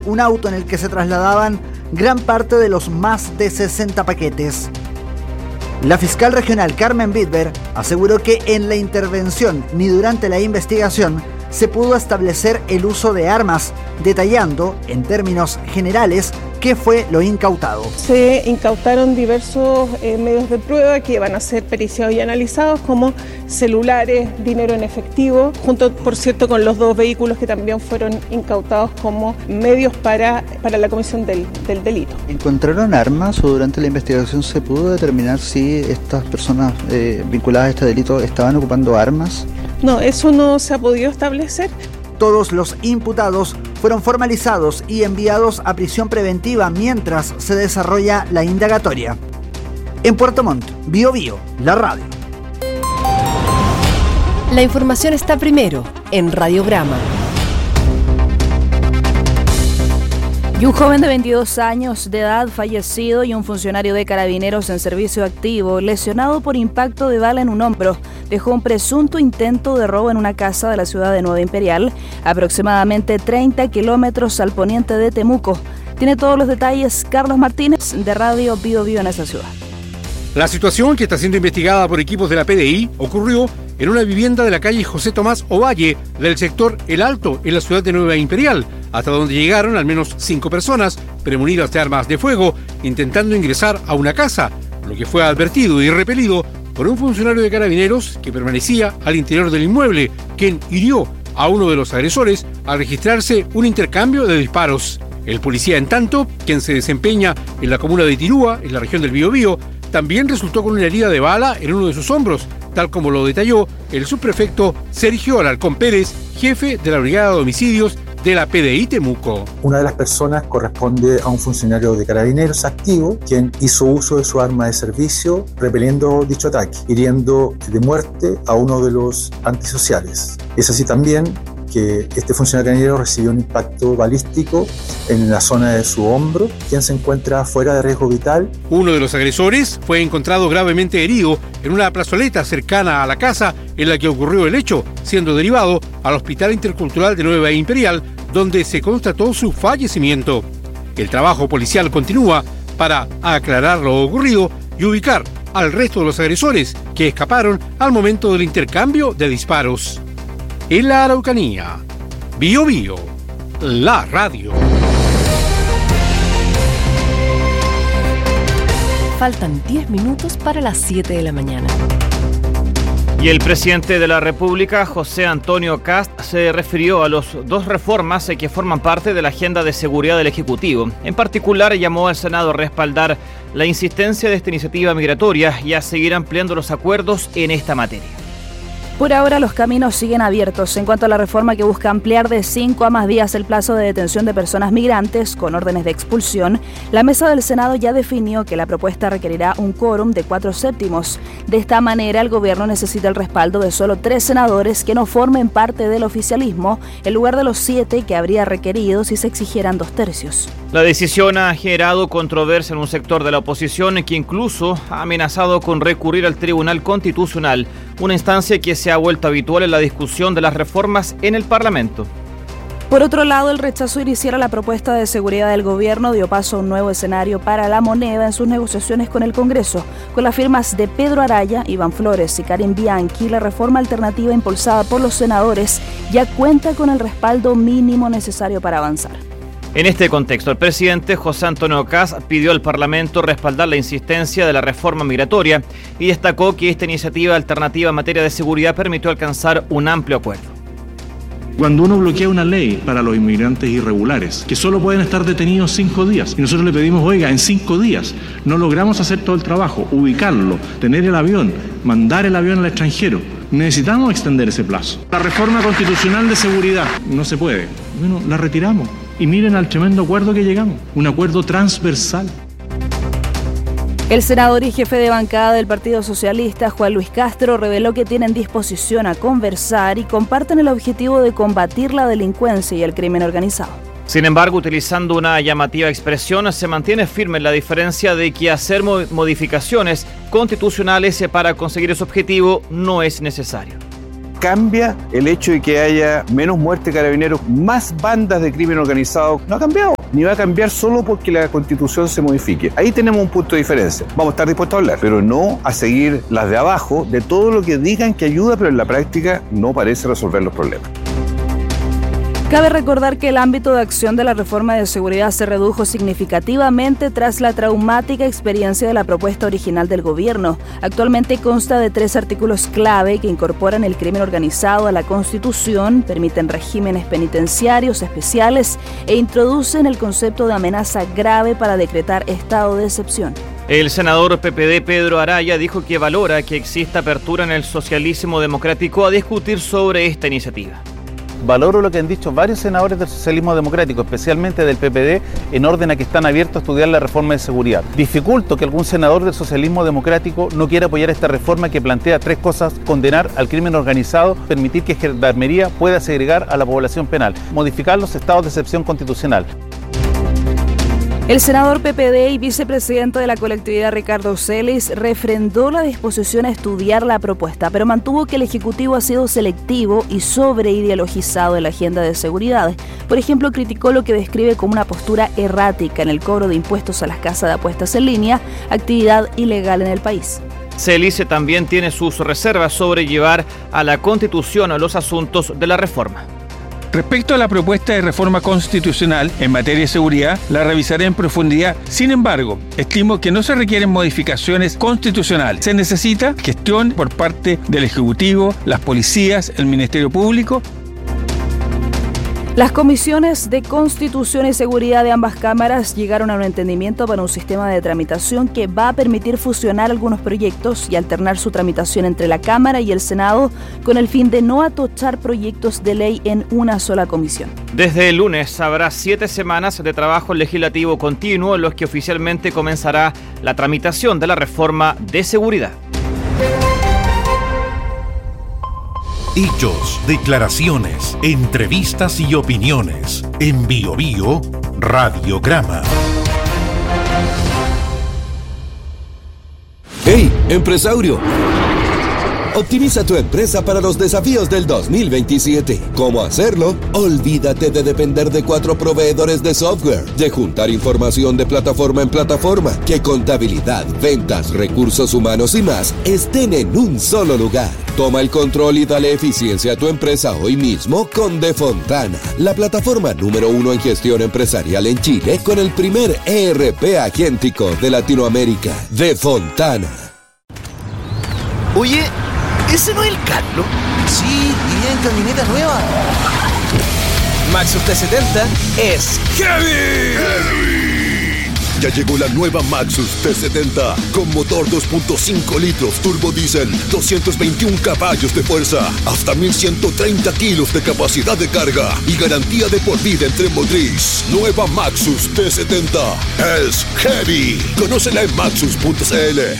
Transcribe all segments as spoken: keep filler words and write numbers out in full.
un auto en el que se trasladaban gran parte de los más de sesenta paquetes. La fiscal regional Carmen Bitber aseguró que en la intervención ni durante la investigación se pudo establecer el uso de armas, detallando, en términos generales, qué fue lo incautado. Se incautaron diversos eh, medios de prueba que van a ser periciados y analizados, como celulares, dinero en efectivo, junto, por cierto, con los dos vehículos que también fueron incautados como medios para, para la comisión del, del delito. ¿Encontraron armas o durante la investigación se pudo determinar si estas personas eh, vinculadas a este delito estaban ocupando armas? No, eso no se ha podido establecer. Todos los imputados fueron formalizados y enviados a prisión preventiva mientras se desarrolla la indagatoria. En Puerto Montt, Bío Bío, la radio. La información está primero en Radiograma. Y un joven de veintidós años de edad fallecido y un funcionario de Carabineros en servicio activo lesionado por impacto de bala en un hombro dejó un presunto intento de robo en una casa de la ciudad de Nueva Imperial, aproximadamente treinta kilómetros al poniente de Temuco. Tiene todos los detalles Carlos Martínez de Radio Bío Bío en esa ciudad. La situación, que está siendo investigada por equipos de la P D I, ocurrió en una vivienda de la calle José Tomás Ovalle, del sector El Alto, en la ciudad de Nueva Imperial, hasta donde llegaron al menos cinco personas, premunidas de armas de fuego, intentando ingresar a una casa, lo que fue advertido y repelido por un funcionario de Carabineros que permanecía al interior del inmueble, quien hirió a uno de los agresores al registrarse un intercambio de disparos. El policía, en tanto, quien se desempeña en la comuna de Tirúa, en la región del Biobío, también resultó con una herida de bala en uno de sus hombros, tal como lo detalló el subprefecto Sergio Alarcón Pérez, jefe de la Brigada de Homicidios de la P D I Temuco. Una de las personas corresponde a un funcionario de Carabineros activo, quien hizo uso de su arma de servicio repeliendo dicho ataque, hiriendo de muerte a uno de los antisociales. Es así también que este funcionario carabinero recibió un impacto balístico en la zona de su hombro, quien se encuentra fuera de riesgo vital. Uno de los agresores fue encontrado gravemente herido en una plazoleta cercana a la casa en la que ocurrió el hecho, siendo derivado al Hospital Intercultural de Nueva Imperial, donde se constató su fallecimiento. El trabajo policial continúa para aclarar lo ocurrido y ubicar al resto de los agresores que escaparon al momento del intercambio de disparos. En la Araucanía, Bío Bío, la radio. Faltan diez minutos para las siete de la mañana. Y el presidente de la República, José Antonio Kast, se refirió a las dos reformas que forman parte de la agenda de seguridad del Ejecutivo. En particular, llamó al Senado a respaldar la insistencia de esta iniciativa migratoria y a seguir ampliando los acuerdos en esta materia. Por ahora los caminos siguen abiertos en cuanto a la reforma que busca ampliar de cinco a más días el plazo de detención de personas migrantes con órdenes de expulsión. La mesa del Senado ya definió que la propuesta requerirá un quórum de cuatro séptimos. De esta manera, el gobierno necesita el respaldo de solo tres senadores que no formen parte del oficialismo, en lugar de los siete que habría requerido si se exigieran dos tercios. La decisión ha generado controversia en un sector de la oposición que incluso ha amenazado con recurrir al Tribunal Constitucional, una instancia que se ha vuelto habitual en la discusión de las reformas en el Parlamento. Por otro lado, el rechazo inicial a la propuesta de seguridad del gobierno dio paso a un nuevo escenario para la moneda en sus negociaciones con el Congreso. Con las firmas de Pedro Araya, Iván Flores y Karen Bianchi, la reforma alternativa impulsada por los senadores ya cuenta con el respaldo mínimo necesario para avanzar. En este contexto, el presidente José Antonio Kast pidió al Parlamento respaldar la insistencia de la reforma migratoria y destacó que esta iniciativa alternativa en materia de seguridad permitió alcanzar un amplio acuerdo. Cuando uno bloquea una ley para los inmigrantes irregulares, que solo pueden estar detenidos cinco días, y nosotros le pedimos, oiga, en cinco días no logramos hacer todo el trabajo, ubicarlo, tener el avión, mandar el avión al extranjero, necesitamos extender ese plazo. La reforma constitucional de seguridad no se puede. Bueno, la retiramos. Y miren al tremendo acuerdo que llegamos, un acuerdo transversal. El senador y jefe de bancada del Partido Socialista, Juan Luis Castro, reveló que tienen disposición a conversar y comparten el objetivo de combatir la delincuencia y el crimen organizado. Sin embargo, utilizando una llamativa expresión, se mantiene firme la diferencia de que hacer modificaciones constitucionales para conseguir ese objetivo no es necesario. ¿Cambia el hecho de que haya menos muertes de carabineros, más bandas de crimen organizado? No ha cambiado. ni va a cambiar solo porque la Constitución se modifique. Ahí tenemos un punto de diferencia. Vamos a estar dispuestos a hablar, pero no a seguir las de abajo de todo lo que digan que ayuda, pero en la práctica no parece resolver los problemas. Cabe recordar que el ámbito de acción de la reforma de seguridad se redujo significativamente tras la traumática experiencia de la propuesta original del gobierno. Actualmente consta de tres artículos clave que incorporan el crimen organizado a la Constitución, permiten regímenes penitenciarios especiales e introducen el concepto de amenaza grave para decretar estado de excepción. El senador P P D Pedro Araya dijo que valora que exista apertura en el socialismo democrático a discutir sobre esta iniciativa. Valoro lo que han dicho varios senadores del socialismo democrático, especialmente del P P D, en orden a que están abiertos a estudiar la reforma de seguridad. Dificulto que algún senador del socialismo democrático no quiera apoyar esta reforma que plantea tres cosas: condenar al crimen organizado, permitir que Gendarmería pueda segregar a la población penal, modificar los estados de excepción constitucional. El senador P P D y vicepresidente de la colectividad Ricardo Celis refrendó la disposición a estudiar la propuesta, pero mantuvo que el Ejecutivo ha sido selectivo y sobreideologizado en la agenda de seguridad. Por ejemplo, criticó lo que describe como una postura errática en el cobro de impuestos a las casas de apuestas en línea, actividad ilegal en el país. Celis también tiene sus reservas sobre llevar a la Constitución a los asuntos de la reforma. Respecto a la propuesta de reforma constitucional en materia de seguridad, la revisaré en profundidad. Sin embargo, estimo que no se requieren modificaciones constitucionales. Se necesita gestión por parte del Ejecutivo, las policías, el Ministerio Público. Las comisiones de Constitución y Seguridad de ambas cámaras llegaron a un entendimiento para un sistema de tramitación que va a permitir fusionar algunos proyectos y alternar su tramitación entre la Cámara y el Senado con el fin de no atochar proyectos de ley en una sola comisión. Desde el lunes habrá siete semanas de trabajo legislativo continuo en los que oficialmente comenzará la tramitación de la reforma de seguridad. Hechos, declaraciones, entrevistas y opiniones. En Bio Bio, Radiograma. ¡Hey, empresario! Optimiza tu empresa para los desafíos del dos mil veintisiete. ¿Cómo hacerlo? Olvídate de depender de cuatro proveedores de software, de juntar información de plataforma en plataforma, que contabilidad, ventas, recursos humanos y más estén en un solo lugar. Toma el control y dale eficiencia a tu empresa hoy mismo con Defontana, la plataforma número uno en gestión empresarial en Chile, con el primer E R P agéntico de Latinoamérica. Defontana. Oye, ¿ese no es el Carlos? Sí, iría en camioneta nueva. Maxus T setenta es heavy. ¡Heavy! Ya llegó la nueva Maxus T setenta con motor dos punto cinco litros turbo diésel, doscientos veintiún caballos de fuerza, hasta mil ciento treinta kilos de capacidad de carga y garantía de por vida en tren motriz. Nueva Maxus T setenta es heavy. Conócela en maxus punto c l.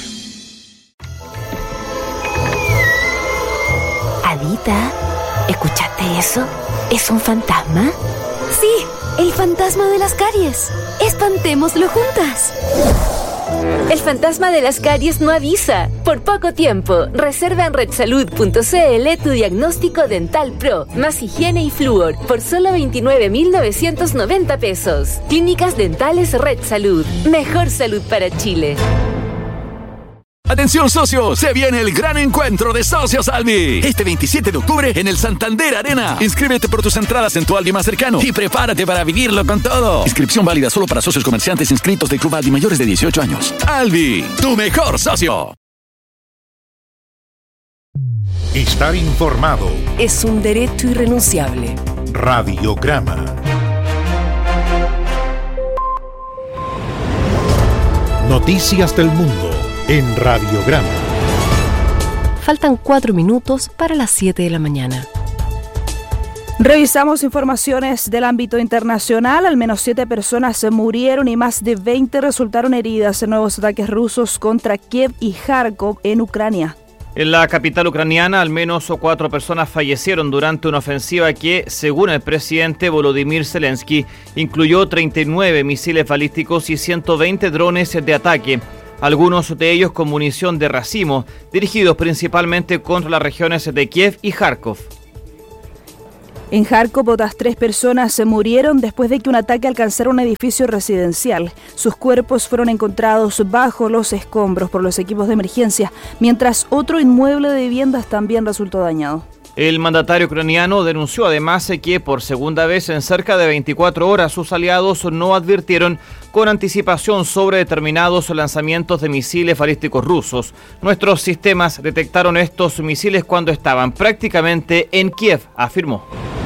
Adita, ¿escuchaste eso? ¿Es un fantasma? Sí, el fantasma de las caries. Espantémoslo juntas. El fantasma de las caries no avisa. Por poco tiempo, reserva en red salud punto c l tu diagnóstico dental pro, más higiene y flúor, por solo veintinueve mil novecientos noventa pesos. Clínicas Dentales Red Salud. Mejor salud para Chile. Atención socios, se viene el gran encuentro de Socios Albi. Este veintisiete de octubre en el Santander Arena. Inscríbete por tus entradas en tu Albi más cercano y prepárate para vivirlo con todo. Inscripción válida solo para socios comerciantes inscritos del Club Albi mayores de dieciocho años. Albi, tu mejor socio. Estar informado es un derecho irrenunciable. Radiograma. Noticias del mundo en Radiograma. Faltan cuatro minutos para las siete de la mañana. Revisamos informaciones del ámbito internacional. Al menos siete personas se murieron y más de veinte resultaron heridas en nuevos ataques rusos contra Kiev y Kharkov en Ucrania. En la capital ucraniana, al menos cuatro personas fallecieron durante una ofensiva que, según el presidente Volodymyr Zelensky, incluyó treinta y nueve misiles balísticos y ciento veinte drones de ataque, algunos de ellos con munición de racimo, dirigidos principalmente contra las regiones de Kiev y Kharkov. En Járkov, otras tres personas se murieron después de que un ataque alcanzara un edificio residencial. Sus cuerpos fueron encontrados bajo los escombros por los equipos de emergencia, mientras otro inmueble de viviendas también resultó dañado. El mandatario ucraniano denunció además que por segunda vez en cerca de veinticuatro horas sus aliados no advirtieron con anticipación sobre determinados lanzamientos de misiles balísticos rusos. Nuestros sistemas detectaron estos misiles cuando estaban prácticamente en Kiev, afirmó.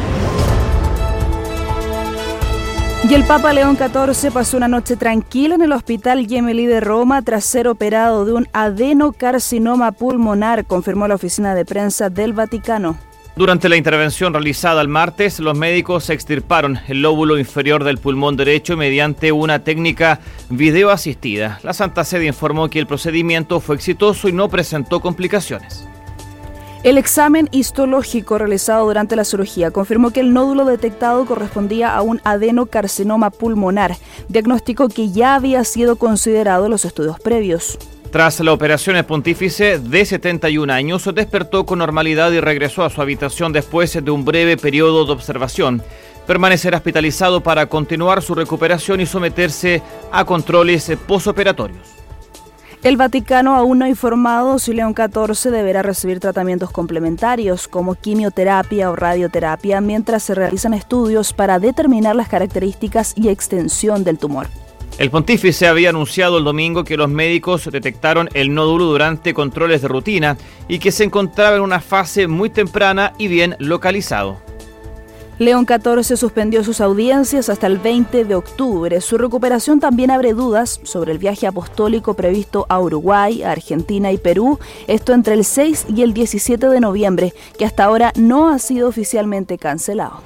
Y el Papa León catorce pasó una noche tranquila en el Hospital Gemelli de Roma tras ser operado de un adenocarcinoma pulmonar, confirmó la oficina de prensa del Vaticano. Durante la intervención realizada el martes, los médicos extirparon el lóbulo inferior del pulmón derecho mediante una técnica videoasistida. La Santa Sede informó que el procedimiento fue exitoso y no presentó complicaciones. El examen histológico realizado durante la cirugía confirmó que el nódulo detectado correspondía a un adenocarcinoma pulmonar, diagnóstico que ya había sido considerado en los estudios previos. Tras la operación, el pontífice de setenta y un años despertó con normalidad y regresó a su habitación después de un breve periodo de observación. Permanecerá hospitalizado para continuar su recuperación y someterse a controles posoperatorios. El Vaticano aún no ha informado si León catorce deberá recibir tratamientos complementarios como quimioterapia o radioterapia mientras se realizan estudios para determinar las características y extensión del tumor. El pontífice había anunciado el domingo que los médicos detectaron el nódulo durante controles de rutina y que se encontraba en una fase muy temprana y bien localizado. León catorce suspendió sus audiencias hasta el veinte de octubre. Su recuperación también abre dudas sobre el viaje apostólico previsto a Uruguay, a Argentina y Perú, esto entre el seis y el diecisiete de noviembre, que hasta ahora no ha sido oficialmente cancelado.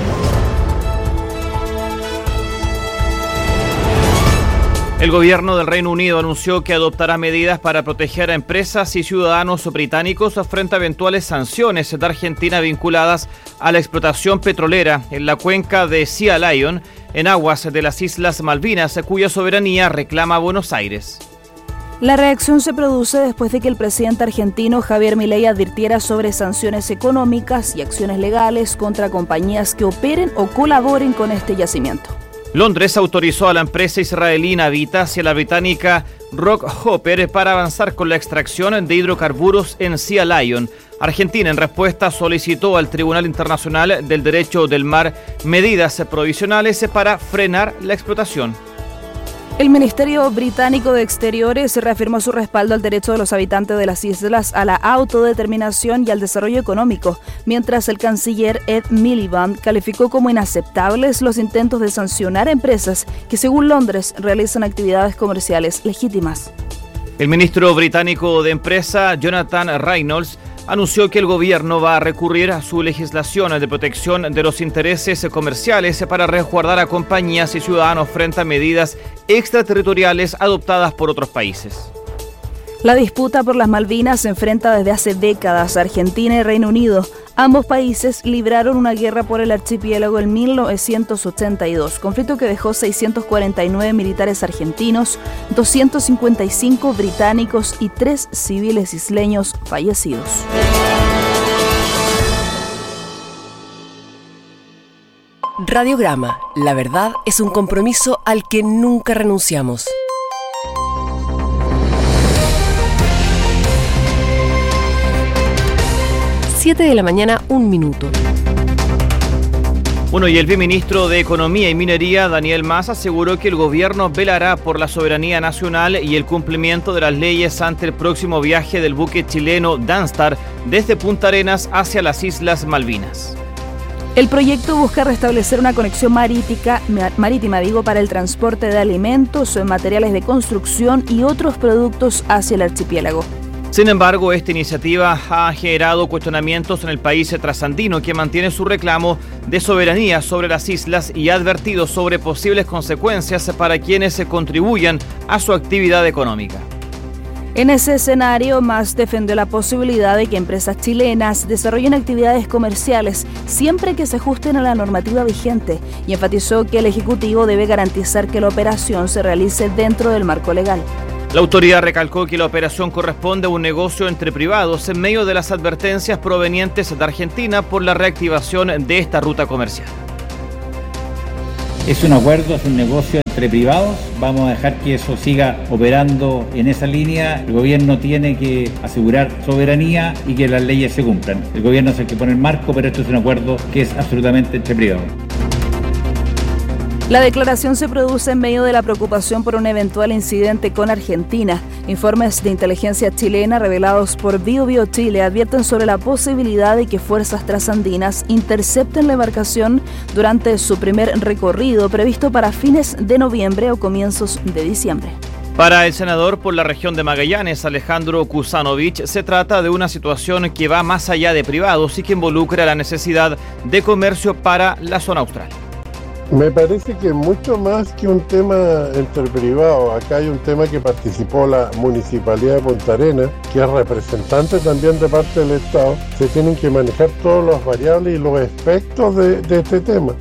El gobierno del Reino Unido anunció que adoptará medidas para proteger a empresas y ciudadanos británicos frente a eventuales sanciones de Argentina vinculadas a la explotación petrolera en la cuenca de Sea Lion, en aguas de las Islas Malvinas, cuya soberanía reclama Buenos Aires. La reacción se produce después de que el presidente argentino Javier Milei advirtiera sobre sanciones económicas y acciones legales contra compañías que operen o colaboren con este yacimiento. Londres autorizó a la empresa israelí Navitas y a la británica Rockhopper para avanzar con la extracción de hidrocarburos en Sea Lion. Argentina, en respuesta, solicitó al Tribunal Internacional del Derecho del Mar medidas provisionales para frenar la explotación. El Ministerio Británico de Exteriores reafirmó su respaldo al derecho de los habitantes de las islas a la autodeterminación y al desarrollo económico, mientras el canciller Ed Miliband calificó como inaceptables los intentos de sancionar a empresas que, según Londres, realizan actividades comerciales legítimas. El ministro británico de Empresa, Jonathan Reynolds, anunció que el gobierno va a recurrir a su legislación de protección de los intereses comerciales para resguardar a compañías y ciudadanos frente a medidas extraterritoriales adoptadas por otros países. La disputa por las Malvinas se enfrenta desde hace décadas a Argentina y Reino Unido. Ambos países libraron una guerra por el archipiélago en mil novecientos ochenta y dos, conflicto que dejó seiscientos cuarenta y nueve militares argentinos, doscientos cincuenta y cinco británicos y tres civiles isleños fallecidos. Radiograma, la verdad es un compromiso al que nunca renunciamos. siete de la mañana, un minuto. Bueno, y el viceministro de Economía y Minería, Daniel Mas, aseguró que el gobierno velará por la soberanía nacional y el cumplimiento de las leyes ante el próximo viaje del buque chileno Danstar desde Punta Arenas hacia las Islas Malvinas. El proyecto busca restablecer una conexión marítica, marítima digo, para el transporte de alimentos, materiales de construcción y otros productos hacia el archipiélago. Sin embargo, esta iniciativa ha generado cuestionamientos en el país trasandino, que mantiene su reclamo de soberanía sobre las islas y ha advertido sobre posibles consecuencias para quienes se contribuyan a su actividad económica. En ese escenario, Mas defendió la posibilidad de que empresas chilenas desarrollen actividades comerciales siempre que se ajusten a la normativa vigente y enfatizó que el Ejecutivo debe garantizar que la operación se realice dentro del marco legal. La autoridad recalcó que la operación corresponde a un negocio entre privados en medio de las advertencias provenientes de Argentina por la reactivación de esta ruta comercial. Es un acuerdo, es un negocio entre privados. Vamos a dejar que eso siga operando en esa línea. El gobierno tiene que asegurar soberanía y que las leyes se cumplan. El gobierno es el que pone el marco, pero esto es un acuerdo que es absolutamente entre privados. La declaración se produce en medio de la preocupación por un eventual incidente con Argentina. Informes de inteligencia chilena revelados por BioBio Chile advierten sobre la posibilidad de que fuerzas trasandinas intercepten la embarcación durante su primer recorrido previsto para fines de noviembre o comienzos de diciembre. Para el senador por la región de Magallanes, Alejandro Kusanovich, se trata de una situación que va más allá de privados y que involucra la necesidad de comercio para la zona austral. Me parece que mucho más que un tema entre privados, acá hay un tema que participó la Municipalidad de Punta Arenas, que es representante también de parte del Estado. Se tienen que manejar todos los variables y los aspectos de, de este tema.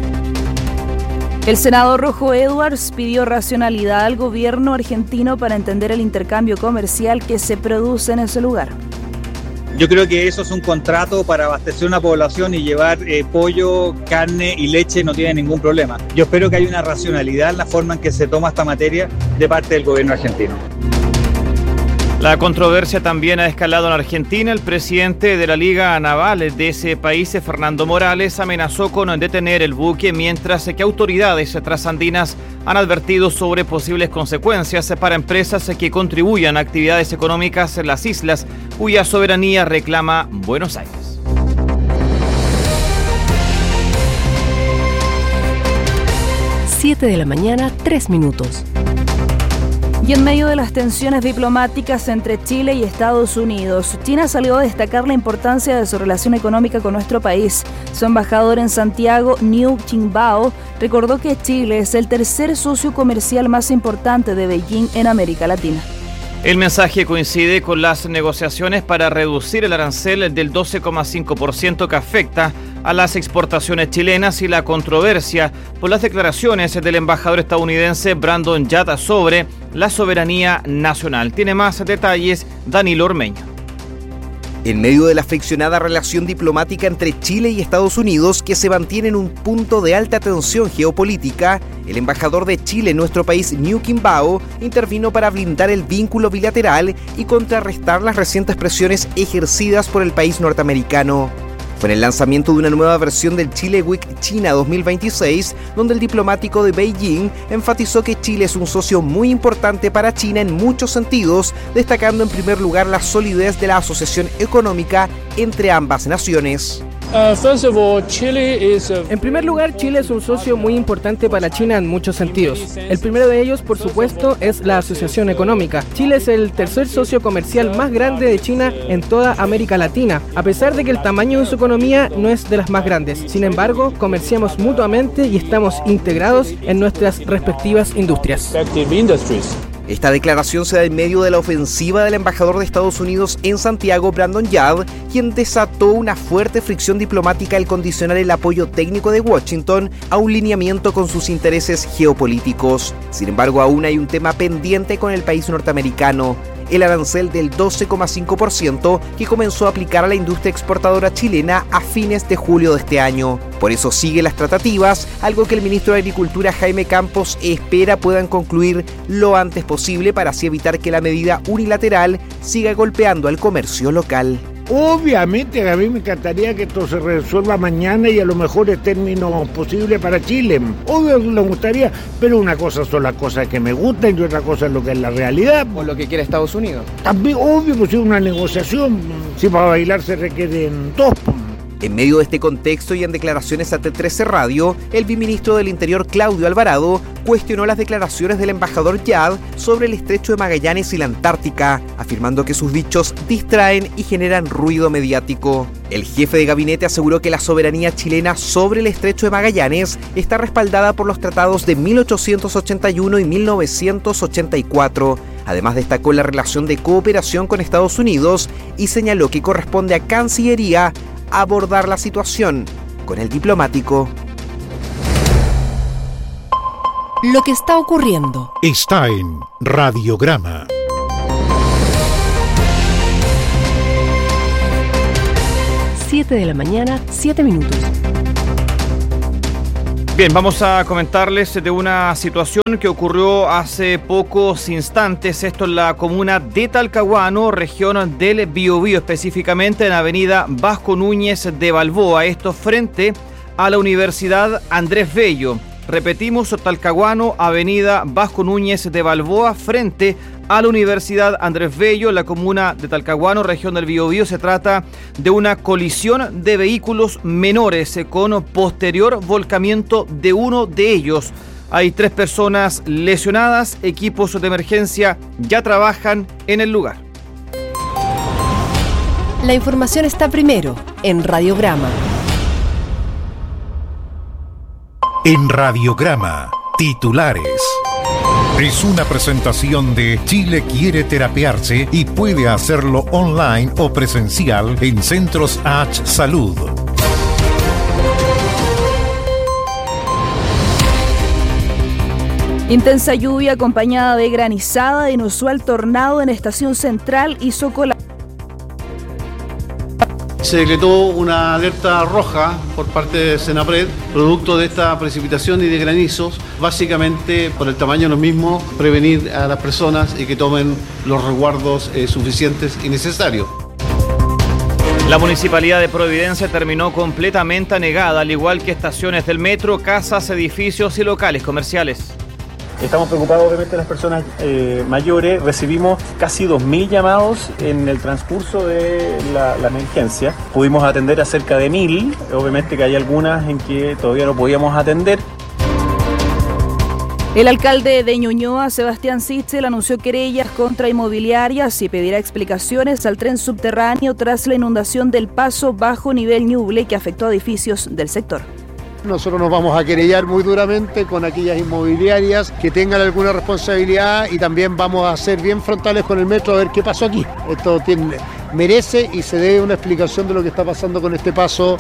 El senador Rojo Edwards pidió racionalidad al gobierno argentino para entender el intercambio comercial que se produce en ese lugar. Yo creo que eso es un contrato para abastecer una población y llevar eh, pollo, carne y leche no tiene ningún problema. Yo espero que haya una racionalidad en la forma en que se toma esta materia de parte del gobierno argentino. La controversia también ha escalado en Argentina. El presidente de la Liga Naval de ese país, Fernando Morales, amenazó con detener el buque, mientras que autoridades trasandinas han advertido sobre posibles consecuencias para empresas que contribuyan a actividades económicas en las islas, cuya soberanía reclama Buenos Aires. siete de la mañana, tres minutos. Y en medio de las tensiones diplomáticas entre Chile y Estados Unidos, China salió a destacar la importancia de su relación económica con nuestro país. Su embajador en Santiago, Niu Qingbao, recordó que Chile es el tercer socio comercial más importante de Beijing en América Latina. El mensaje coincide con las negociaciones para reducir el arancel del doce coma cinco por ciento que afecta a las exportaciones chilenas y la controversia por las declaraciones del embajador estadounidense Brandon Yata sobre la soberanía nacional. Tiene más detalles Danilo Ormeño. En medio de la friccionada relación diplomática entre Chile y Estados Unidos, que se mantiene en un punto de alta tensión geopolítica, el embajador de Chile en nuestro país, Niu Qingbao, intervino para blindar el vínculo bilateral y contrarrestar las recientes presiones ejercidas por el país norteamericano. Fue en el lanzamiento de una nueva versión del Chile Week China dos mil veintiséis, donde el diplomático de Beijing enfatizó que Chile es un socio muy importante para China en muchos sentidos, destacando en primer lugar la solidez de la asociación económica entre ambas naciones. En primer lugar, Chile es un socio muy importante para China en muchos sentidos. El primero de ellos, por supuesto, es la asociación económica. Chile es el tercer socio comercial más grande de China en toda América Latina, a pesar de que el tamaño de su economía no es de las más grandes. Sin embargo, comerciamos mutuamente y estamos integrados en nuestras respectivas industrias. Esta declaración se da en medio de la ofensiva del embajador de Estados Unidos en Santiago, Brandon Yard, quien desató una fuerte fricción diplomática al condicionar el apoyo técnico de Washington a un lineamiento con sus intereses geopolíticos. Sin embargo, aún hay un tema pendiente con el país norteamericano: el arancel del doce coma cinco por ciento que comenzó a aplicar a la industria exportadora chilena a fines de julio de este año. Por eso sigue las tratativas, algo que el ministro de Agricultura, Jaime Campos, espera puedan concluir lo antes posible para así evitar que la medida unilateral siga golpeando al comercio local. Obviamente a mí me encantaría que esto se resuelva mañana y a lo mejor en términos posibles para Chile. Obvio que me gustaría, pero una cosa son las cosas que me gustan y otra cosa es lo que es la realidad. O lo que quiere Estados Unidos. También, obvio que si es una negociación, si para bailar se requieren dos. En medio de este contexto y en declaraciones a T trece Radio, el viceministro del Interior, Claudio Alvarado, cuestionó las declaraciones del embajador Yad sobre el estrecho de Magallanes y la Antártica, afirmando que sus dichos distraen y generan ruido mediático. El jefe de gabinete aseguró que la soberanía chilena sobre el estrecho de Magallanes está respaldada por los tratados de mil ochocientos ochenta y uno y mil novecientos ochenta y cuatro. Además, destacó la relación de cooperación con Estados Unidos y señaló que corresponde a Cancillería abordar la situación con el diplomático. Lo que está ocurriendo está en Radiograma. siete de la mañana, siete minutos. Bien, vamos a comentarles de una situación que ocurrió hace pocos instantes. Esto en la comuna de Talcahuano, región del Biobío, específicamente en la avenida Vasco Núñez de Balboa. Esto frente a la Universidad Andrés Bello. Repetimos, Talcahuano, avenida Vasco Núñez de Balboa, frente a la Universidad Andrés Bello, en la comuna de Talcahuano, región del Biobío. Se trata de una colisión de vehículos menores con posterior volcamiento de uno de ellos. Hay tres personas lesionadas, equipos de emergencia ya trabajan en el lugar. La información está primero en Radiograma. En Radiograma, titulares. Es una presentación de Chile quiere terapiarse y puede hacerlo online o presencial en Centros H Salud. Intensa lluvia acompañada de granizada, de inusual tornado en Estación Central hizo cola. Se decretó una alerta roja por parte de Senapred, producto de esta precipitación y de granizos, básicamente por el tamaño de los mismos, prevenir a las personas y que tomen los resguardos eh, suficientes y necesarios. La Municipalidad de Providencia terminó completamente anegada, al igual que estaciones del metro, casas, edificios y locales comerciales. Estamos preocupados obviamente de las personas eh, mayores. Recibimos casi dos mil llamados en el transcurso de la, la emergencia. Pudimos atender a cerca de mil. Obviamente que hay algunas en que todavía no podíamos atender. El alcalde de Ñuñoa, Sebastián Sichel, anunció querellas contra inmobiliarias y pedirá explicaciones al tren subterráneo tras la inundación del paso bajo nivel Ñuble que afectó a edificios del sector. Nosotros nos vamos a querellar muy duramente con aquellas inmobiliarias que tengan alguna responsabilidad y también vamos a ser bien frontales con el metro a ver qué pasó aquí. Esto tiene, merece y se debe una explicación de lo que está pasando con este paso.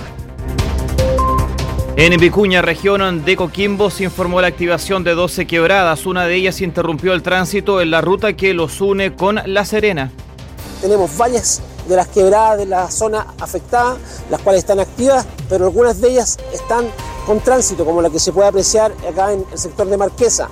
En Vicuña, región de Coquimbo, se informó la activación de doce quebradas. Una de ellas interrumpió el tránsito en la ruta que los une con La Serena. Tenemos varias de las quebradas de la zona afectada, las cuales están activas, pero algunas de ellas están con tránsito, como la que se puede apreciar acá en el sector de Marquesa.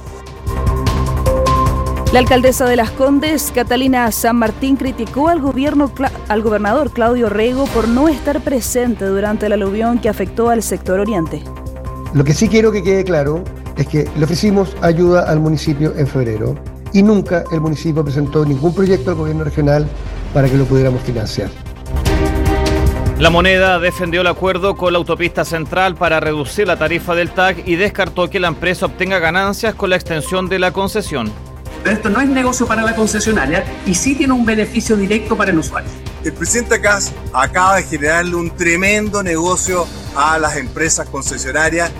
La alcaldesa de Las Condes, Catalina San Martín, criticó al gobierno al gobernador Claudio Rego por no estar presente durante el aluvión que afectó al sector oriente. Lo que sí quiero que quede claro es que le ofrecimos ayuda al municipio en febrero y nunca el municipio presentó ningún proyecto al gobierno regional para que lo pudiéramos financiar. La Moneda defendió el acuerdo con la autopista central para reducir la tarifa del T A C y descartó que la empresa obtenga ganancias con la extensión de la concesión. Esto no es negocio para la concesionaria y sí tiene un beneficio directo para el usuario. El presidente Kast acaba de generarle un tremendo negocio a las empresas concesionarias.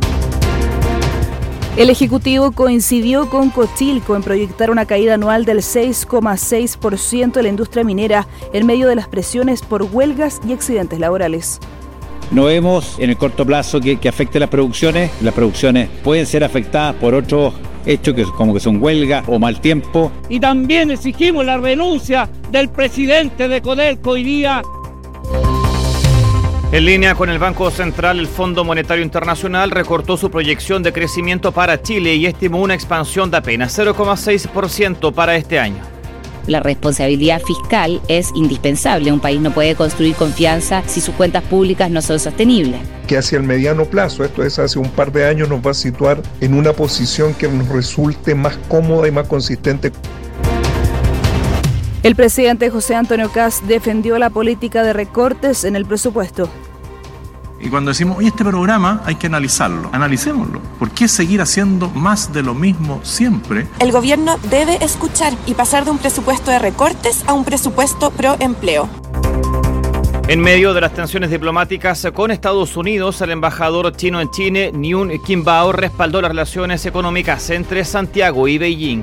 El Ejecutivo coincidió con Cochilco en proyectar una caída anual del seis coma seis por ciento de la industria minera en medio de las presiones por huelgas y accidentes laborales. No vemos en el corto plazo que, que afecte las producciones. Las producciones pueden ser afectadas por otros hechos que, como que son huelga o mal tiempo. Y también exigimos la renuncia del presidente de Codelco hoy día. En línea con el Banco Central, el Fondo Monetario Internacional recortó su proyección de crecimiento para Chile y estimó una expansión de apenas cero coma seis por ciento para este año. La responsabilidad fiscal es indispensable. Un país no puede construir confianza si sus cuentas públicas no son sostenibles. Que hacia el mediano plazo, esto es hace un par de años, nos va a situar en una posición que nos resulte más cómoda y más consistente. El presidente José Antonio Kast defendió la política de recortes en el presupuesto. Y cuando decimos, oye, este programa hay que analizarlo, analicémoslo. ¿Por qué seguir haciendo más de lo mismo siempre? El gobierno debe escuchar y pasar de un presupuesto de recortes a un presupuesto pro empleo. En medio de las tensiones diplomáticas con Estados Unidos, el embajador chino en Chile, Niun Qianbao, respaldó las relaciones económicas entre Santiago y Beijing.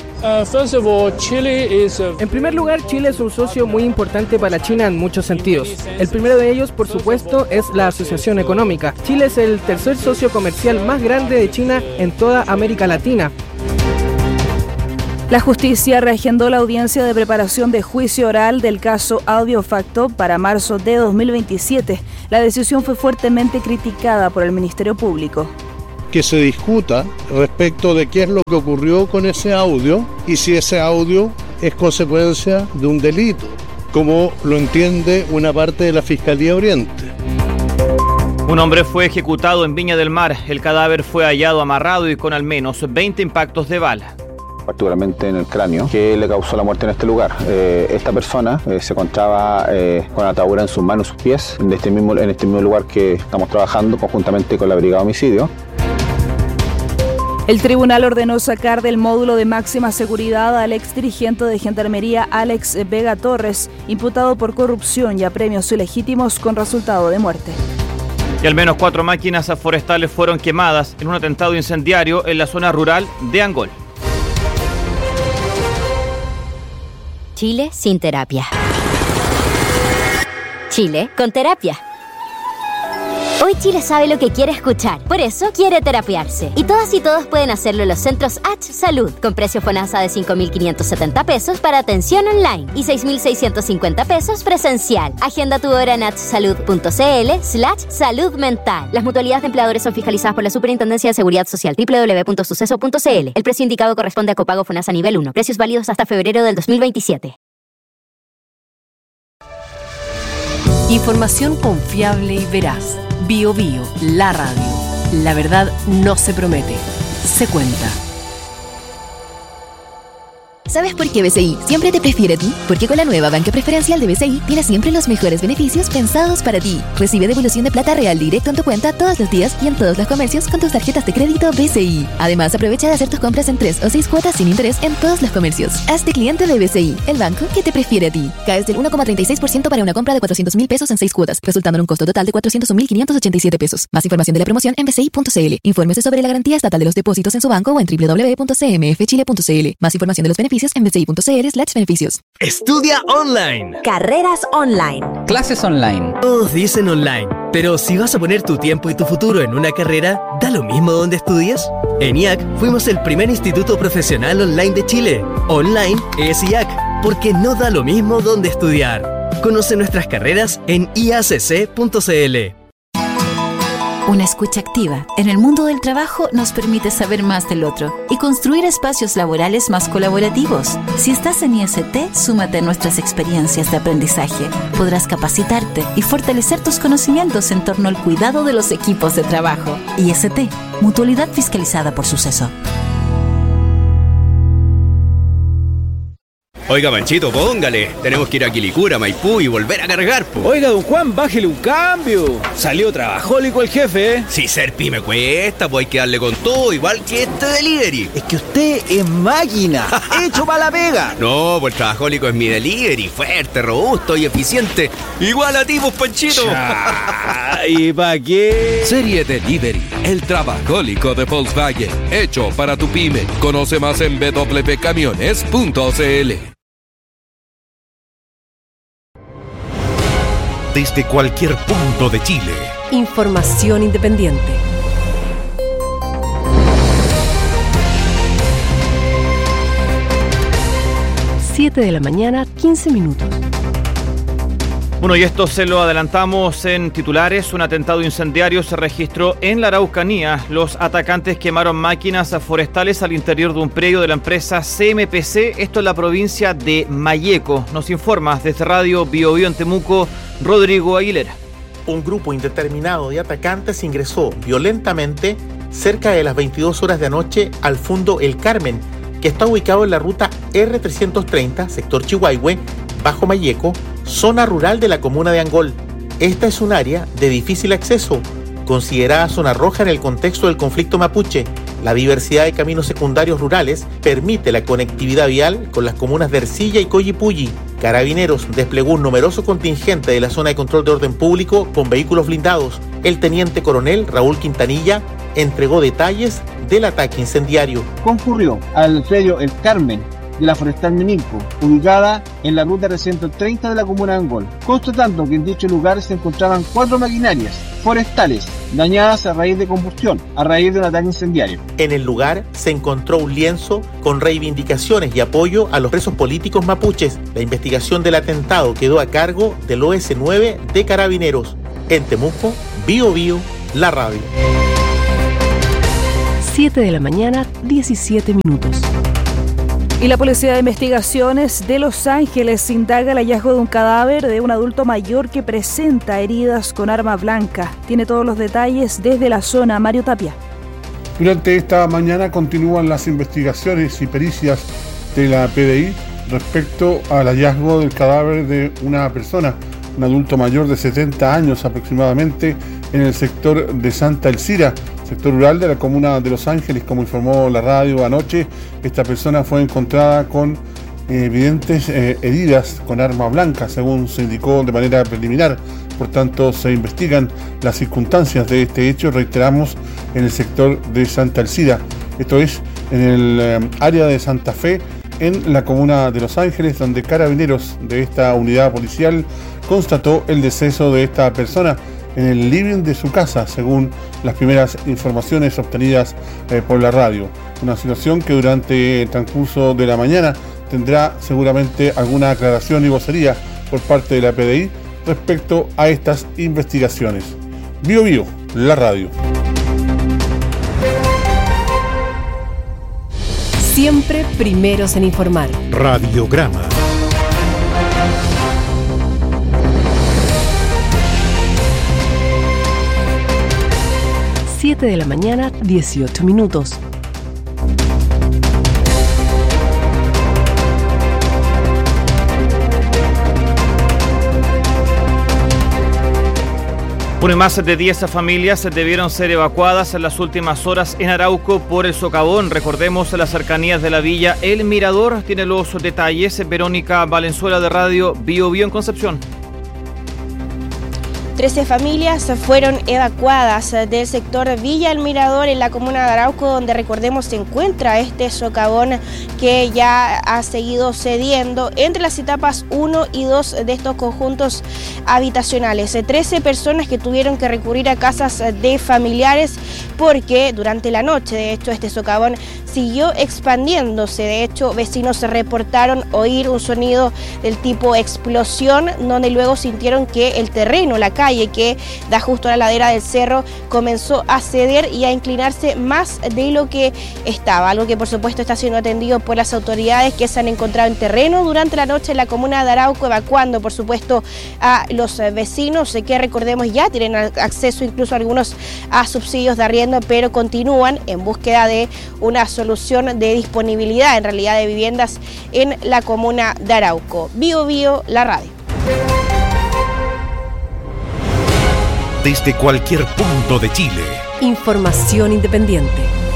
En primer lugar, Chile es un socio muy importante para China en muchos sentidos. El primero de ellos, por supuesto, es la asociación económica. Chile es el tercer socio comercial más grande de China en toda América Latina. La justicia reagendó la audiencia de preparación de juicio oral del caso Audiofacto para marzo de dos mil veintisiete. La decisión fue fuertemente criticada por el Ministerio Público. Que se discuta respecto de qué es lo que ocurrió con ese audio y si ese audio es consecuencia de un delito, como lo entiende una parte de la Fiscalía Oriente. Un hombre fue ejecutado en Viña del Mar. El cadáver fue hallado amarrado y con al menos veinte impactos de bala. Particularmente en el cráneo, que le causó la muerte en este lugar. Eh, esta persona eh, se encontraba eh, con atadura en sus manos y sus pies, en este, mismo, en este mismo lugar que estamos trabajando conjuntamente con la Brigada de Homicidio. El tribunal ordenó sacar del módulo de máxima seguridad al exdirigente de Gendarmería Alex Vega Torres, imputado por corrupción y apremios ilegítimos con resultado de muerte. Y al menos cuatro máquinas forestales fueron quemadas en un atentado incendiario en la zona rural de Angol. Chile sin terapia. Chile con terapia. Hoy Chile sabe lo que quiere escuchar, por eso quiere terapiarse. Y todas y todos pueden hacerlo en los centros H Salud, con precio FONASA de cinco mil quinientos setenta pesos para atención online y seis mil seiscientos cincuenta pesos presencial. Agenda tu hora en hsalud.cl slash salud mental. Las mutualidades de empleadores son fiscalizadas por la Superintendencia de Seguridad Social, doble u doble u doble u punto suceso punto c l. El precio indicado corresponde a copago FONASA nivel uno. Precios válidos hasta febrero del dos mil veintisiete. Información confiable y veraz. Bio Bio, la radio. La verdad no se promete, se cuenta. ¿Sabes por qué B C I siempre te prefiere a ti? Porque con la nueva banca preferencial de B C I tienes siempre los mejores beneficios pensados para ti. Recibe devolución de plata real directo en tu cuenta todos los días y en todos los comercios con tus tarjetas de crédito B C I. Además, aprovecha de hacer tus compras en tres o seis cuotas sin interés en todos los comercios. Hazte cliente de B C I, el banco que te prefiere a ti. Caes del uno coma treinta y seis por ciento para una compra de cuatrocientos mil pesos en seis cuotas, resultando en un costo total de cuatrocientos un mil quinientos ochenta y siete pesos. Más información de la promoción en b c i punto c l. Infórmese sobre la garantía estatal de los depósitos en su banco o en doble u doble u doble u punto c m f chile punto c l. Más información de los beneficios en b c i punto c l slash beneficios. Estudia online. Carreras online. Clases online. Todos dicen online, pero si vas a poner tu tiempo y tu futuro en una carrera, ¿da lo mismo donde estudias? En I A C fuimos el primer instituto profesional online de Chile. Online es I A C, porque no da lo mismo donde estudiar. Conoce nuestras carreras en i a c c punto c l. Una escucha activa en el mundo del trabajo nos permite saber más del otro y construir espacios laborales más colaborativos. Si estás en I S T, súmate a nuestras experiencias de aprendizaje. Podrás capacitarte y fortalecer tus conocimientos en torno al cuidado de los equipos de trabajo. I S T, mutualidad fiscalizada por Suceso. Oiga, Panchito, póngale. Tenemos que ir a Quilicura, Maipú y volver a cargar, po. Oiga, don Juan, bájele un cambio. Salió trabajólico el jefe, ¿eh? Si ser pyme cuesta, pues hay que darle con todo, igual que este delivery. Es que usted es máquina, hecho para la pega. No, pues el trabajólico es mi delivery, fuerte, robusto y eficiente. Igual a ti, pues, Panchito. ¿Y para qué? Serie Delivery, el trabajólico de Volkswagen, hecho para tu pyme. Conoce más en b w camiones punto c l. Desde cualquier punto de Chile. Información independiente. siete de la mañana, quince minutos. Bueno, y esto se lo adelantamos en titulares. Un atentado incendiario se registró en la Araucanía. Los atacantes quemaron máquinas forestales al interior de un predio de la empresa C M P C. Esto en la provincia de Malleco. Nos informa desde Radio Bio Bio en Temuco, Rodrigo Aguilera. Un grupo indeterminado de atacantes ingresó violentamente cerca de las veintidós horas de anoche al Fundo El Carmen, que está ubicado en la ruta R trescientos treinta, sector Chihuahue, bajo Malleco, zona rural de la comuna de Angol. Esta es un área de difícil acceso, considerada zona roja en el contexto del conflicto mapuche. La diversidad de caminos secundarios rurales permite la conectividad vial con las comunas de Ercilla y Collipulli. Carabineros desplegó un numeroso contingente de la zona de control de orden público con vehículos blindados. El teniente coronel Raúl Quintanilla entregó detalles del ataque incendiario. Concurrió al predio El Carmen, de la Forestal Minilco, ubicada en la ruta R ciento treinta de la comuna de Angol, constatando que en dicho lugar se encontraban cuatro maquinarias forestales dañadas a raíz de combustión, a raíz de un ataque incendiario. En el lugar se encontró un lienzo con reivindicaciones y apoyo a los presos políticos mapuches. La investigación del atentado quedó a cargo del O S nueve de Carabineros. En Temuco, Bio Bio, la radio. siete de la mañana, diecisiete minutos. Y la Policía de Investigaciones de Los Ángeles indaga el hallazgo de un cadáver de un adulto mayor que presenta heridas con arma blanca. Tiene todos los detalles desde la zona. Mario Tapia. Durante esta mañana continúan las investigaciones y pericias de la P D I respecto al hallazgo del cadáver de una persona, un adulto mayor de setenta años aproximadamente, en el sector de Santa Elcira, sector rural de la comuna de Los Ángeles. Como informó la radio anoche, esta persona fue encontrada con eh, evidentes eh, heridas con arma blanca, según se indicó de manera preliminar. Por tanto, se investigan las circunstancias de este hecho, reiteramos, en el sector de Santa Elcira. Esto es en el eh, área de Santa Fe, en la comuna de Los Ángeles, donde Carabineros de esta unidad policial constató el deceso de esta persona en el living de su casa, según las primeras informaciones obtenidas eh, por la radio. Una situación que durante el transcurso de la mañana tendrá seguramente alguna aclaración y vocería por parte de la P D I respecto a estas investigaciones. Bio Bio, la radio. Siempre primeros en informar. Radiograma. siete de la mañana, dieciocho minutos. Una más de diez familias debieron ser evacuadas en las últimas horas en Arauco por el socavón. Recordemos, las cercanías de la villa El Mirador. Tiene los detalles Verónica Valenzuela de Radio Bio Bio en Concepción. trece familias fueron evacuadas del sector Villa El Mirador en la comuna de Arauco, donde, recordemos, se encuentra este socavón que ya ha seguido cediendo entre las etapas uno y dos de estos conjuntos habitacionales. trece personas que tuvieron que recurrir a casas de familiares porque durante la noche, de hecho, este socavón siguió expandiéndose. De hecho, vecinos se reportaron oír un sonido del tipo explosión, donde luego sintieron que el terreno, la calle que da justo a la ladera del cerro, comenzó a ceder y a inclinarse más de lo que estaba, algo que por supuesto está siendo atendido por las autoridades, que se han encontrado en terreno durante la noche en la comuna de Arauco, evacuando por supuesto a los vecinos, que, recordemos, ya tienen acceso incluso algunos a subsidios de arriendo, pero continúan en búsqueda de una solución de disponibilidad en realidad de viviendas en la comuna de Arauco. Bio Bio, la radio. Desde cualquier punto de Chile. Información independiente.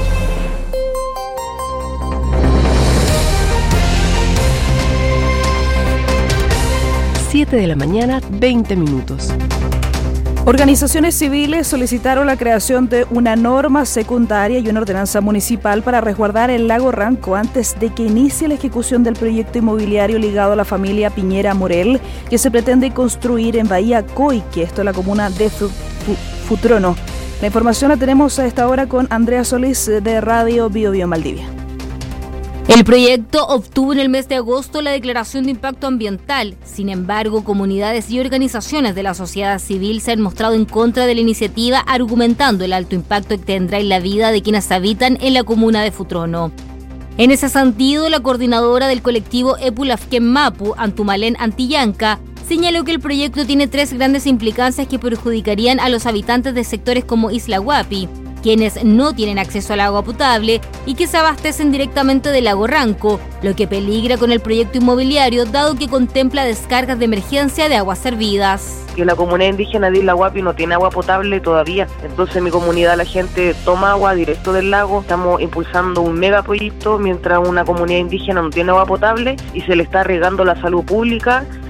siete de la mañana, veinte minutos. Organizaciones civiles solicitaron la creación de una norma secundaria y una ordenanza municipal para resguardar el lago Ranco antes de que inicie la ejecución del proyecto inmobiliario ligado a la familia Piñera Morel, que se pretende construir en Bahía Coique, esto es la comuna de Futrono. La información la tenemos a esta hora con Andrea Solís de Radio Bio Bio Maldivia. El proyecto obtuvo en el mes de agosto la declaración de impacto ambiental. Sin embargo, comunidades y organizaciones de la sociedad civil se han mostrado en contra de la iniciativa, argumentando el alto impacto que tendrá en la vida de quienes habitan en la comuna de Futrono. En ese sentido, la coordinadora del colectivo Epulafken Mapu, Antumalén Antillanca, señaló que el proyecto tiene tres grandes implicancias que perjudicarían a los habitantes de sectores como Isla Huapi, quienes no tienen acceso al agua potable y que se abastecen directamente del lago Ranco, lo que peligra con el proyecto inmobiliario, dado que contempla descargas de emergencia de aguas servidas. Que la comunidad indígena de Isla Huapi no tiene agua potable todavía, entonces en mi comunidad la gente toma agua directo del lago. Estamos impulsando un megaproyecto mientras una comunidad indígena no tiene agua potable y se le está regando la salud pública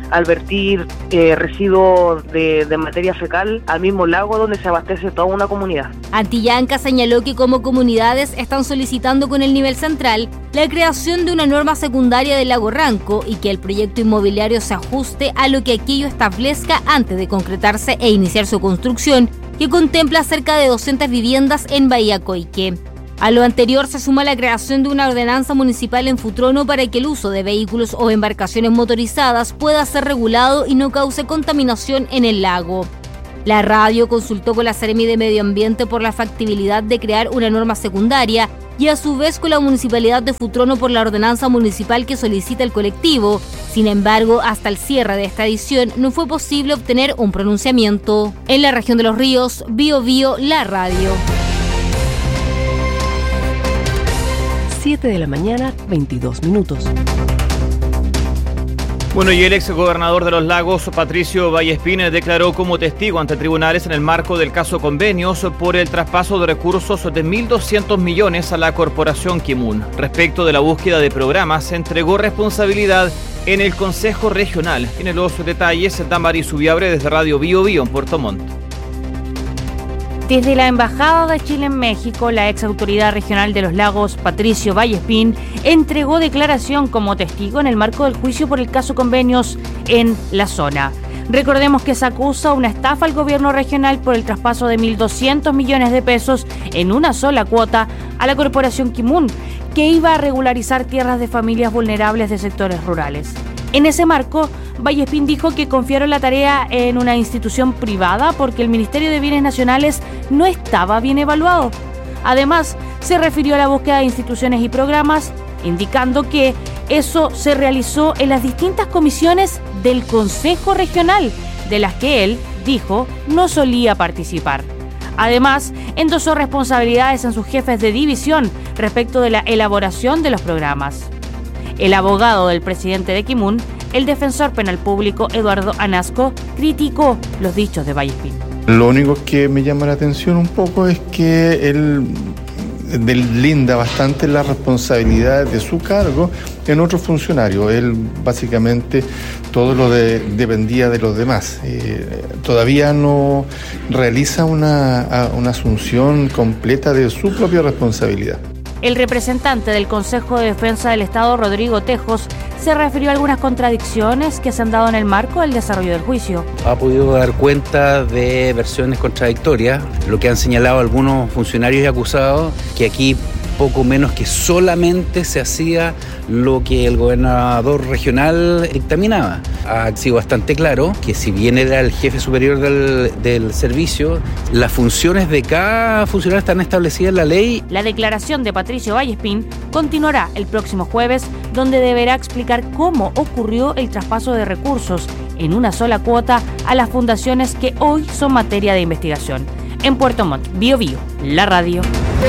al vertir eh, residuos de, de materia fecal al mismo lago donde se abastece toda una comunidad. Antillanca señaló que como comunidades están solicitando con el nivel central la creación de una norma secundaria del lago Ranco y que el proyecto inmobiliario se ajuste a lo que aquello establezca antes de concretarse e iniciar su construcción, que contempla cerca de doscientas viviendas en Bahía Coique. A lo anterior se suma la creación de una ordenanza municipal en Futrono para que el uso de vehículos o embarcaciones motorizadas pueda ser regulado y no cause contaminación en el lago. La radio consultó con la Seremi de Medio Ambiente por la factibilidad de crear una norma secundaria y a su vez con la Municipalidad de Futrono por la ordenanza municipal que solicita el colectivo. Sin embargo, hasta el cierre de esta edición no fue posible obtener un pronunciamiento. En la región de Los Ríos, Bio Bio, la radio. siete de la mañana, veintidós minutos. Bueno, y el ex gobernador de Los Lagos, Patricio Vallespín, declaró como testigo ante tribunales en el marco del caso Convenios por el traspaso de recursos de mil doscientos millones a la corporación Kimun. Respecto de la búsqueda de programas, se entregó responsabilidad en el Consejo Regional. Tiene los detalles Damaris Subiabre desde Radio Bio Bio en Puerto Montt. Desde la Embajada de Chile en México, la ex autoridad regional de Los Lagos, Patricio Vallespín, entregó declaración como testigo en el marco del juicio por el caso Convenios en la zona. Recordemos que se acusa una estafa al gobierno regional por el traspaso de mil doscientos millones de pesos en una sola cuota a la corporación Kimun, que iba a regularizar tierras de familias vulnerables de sectores rurales. En ese marco, Vallespín dijo que confiaron la tarea en una institución privada porque el Ministerio de Bienes Nacionales no estaba bien evaluado. Además, se refirió a la búsqueda de instituciones y programas, indicando que eso se realizó en las distintas comisiones del Consejo Regional, de las que él, dijo, no solía participar. Además, endosó responsabilidades en sus jefes de división respecto de la elaboración de los programas. El abogado del presidente de Kimun, el defensor penal público Eduardo Anasco, criticó los dichos de Vallespín. Lo único que me llama la atención un poco es que él deslinda bastante las responsabilidades de su cargo en otros funcionarios. Él básicamente todo lo de, dependía de los demás. Eh, todavía no realiza una, una asunción completa de su propia responsabilidad. El representante del Consejo de Defensa del Estado, Rodrigo Tejos, se refirió a algunas contradicciones que se han dado en el marco del desarrollo del juicio. Ha podido dar cuenta de versiones contradictorias, lo que han señalado algunos funcionarios y acusados, que aquí poco menos que solamente se hacía lo que el gobernador regional dictaminaba. Ha sido bastante claro que si bien era el jefe superior del, del servicio, las funciones de cada funcionario están establecidas en la ley. La declaración de Patricio Vallespín continuará el próximo jueves, donde deberá explicar cómo ocurrió el traspaso de recursos en una sola cuota a las fundaciones que hoy son materia de investigación. En Puerto Montt, Bio Bio, la radio.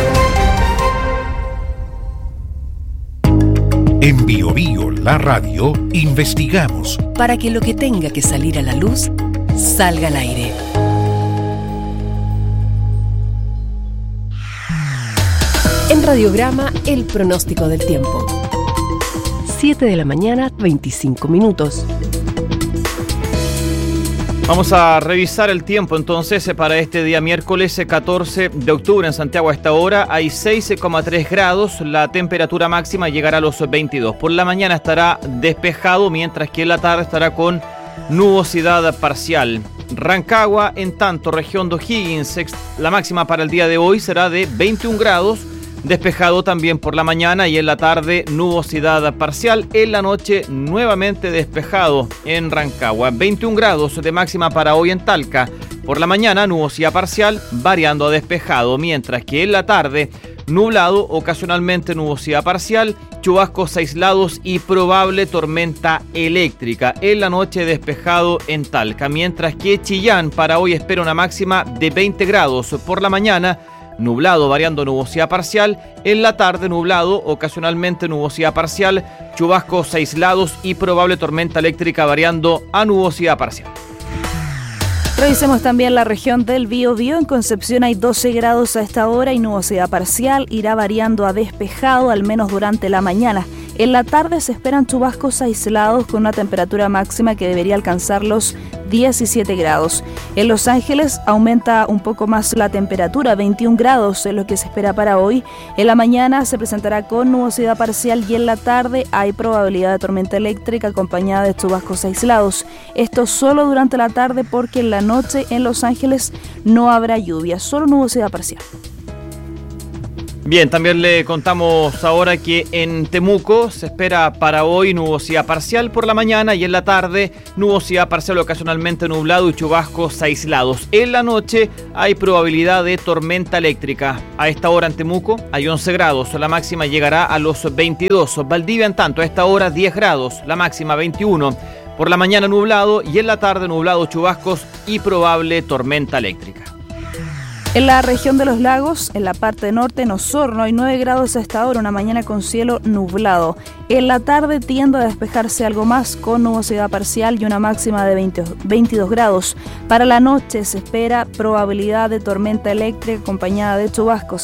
En Bio Bio, la radio, investigamos para que lo que tenga que salir a la luz salga al aire. En Radiograma, el pronóstico del tiempo. siete de la mañana, veinticinco minutos. Vamos a revisar el tiempo entonces para este día miércoles catorce de octubre en Santiago. A esta hora hay seis coma tres grados, la temperatura máxima llegará a los veintidós. Por la mañana estará despejado, mientras que en la tarde estará con nubosidad parcial. Rancagua, en tanto, región de O'Higgins, la máxima para el día de hoy será de veintiún grados, despejado también por la mañana y en la tarde nubosidad parcial. En la noche nuevamente despejado en Rancagua. veintiún grados de máxima para hoy en Talca. Por la mañana nubosidad parcial variando a despejado, mientras que en la tarde nublado, ocasionalmente nubosidad parcial, chubascos aislados y probable tormenta eléctrica. En la noche despejado en Talca, mientras que Chillán para hoy espera una máxima de veinte grados. Por la mañana nublado, variando nubosidad parcial. En la tarde nublado, ocasionalmente nubosidad parcial, chubascos aislados y probable tormenta eléctrica variando a nubosidad parcial. Revisemos también la región del Biobío. En Concepción hay doce grados a esta hora y nubosidad parcial. Irá variando a despejado, al menos durante la mañana. En la tarde se esperan chubascos aislados con una temperatura máxima que debería alcanzar los diecisiete grados. En Los Ángeles aumenta un poco más la temperatura, veintiún grados es lo que se espera para hoy. En la mañana se presentará con nubosidad parcial y en la tarde hay probabilidad de tormenta eléctrica acompañada de chubascos aislados. Esto solo durante la tarde porque en la noche en Los Ángeles no habrá lluvia, solo nubosidad parcial. Bien, también le contamos ahora que en Temuco se espera para hoy nubosidad parcial por la mañana y en la tarde nubosidad parcial ocasionalmente nublado y chubascos aislados. En la noche hay probabilidad de tormenta eléctrica. A esta hora en Temuco hay once grados, la máxima llegará a los veintidós. Valdivia en tanto, a esta hora diez grados, la máxima veintiuno. Por la mañana nublado y en la tarde nublado, chubascos y probable tormenta eléctrica. En la región de los lagos, en la parte norte, en Osorno, hay nueve grados a esta hora, una mañana con cielo nublado. En la tarde tiende a despejarse algo más con nubosidad parcial y una máxima de veinte, veintidós grados. Para la noche se espera probabilidad de tormenta eléctrica acompañada de chubascos.